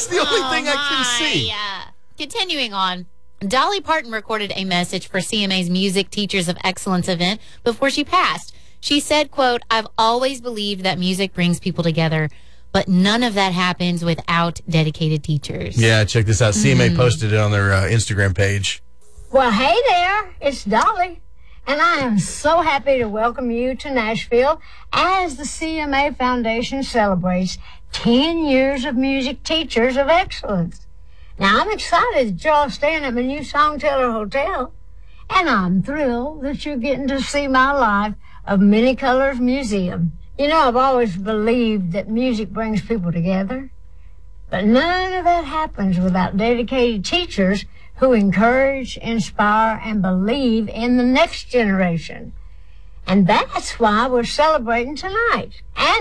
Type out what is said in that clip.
is the only thing I can see. Yeah. Continuing on. Dolly Parton recorded a message for CMA's Music Teachers of Excellence event before she passed. She said, quote, "I've always believed that music brings people together, but none of that happens without dedicated teachers." Yeah, check this out. CMA posted it on their Instagram page. Well, hey there, it's Dolly, and I am so happy to welcome you to Nashville as the CMA Foundation celebrates 10 years of Music Teachers of Excellence. Now, I'm excited that y'all are staying at my new Songteller Hotel, and I'm thrilled that you're getting to see my live of Many Colors Museum. You know, I've always believed that music brings people together, but none of that happens without dedicated teachers who encourage, inspire, and believe in the next generation. And that's why we're celebrating tonight. And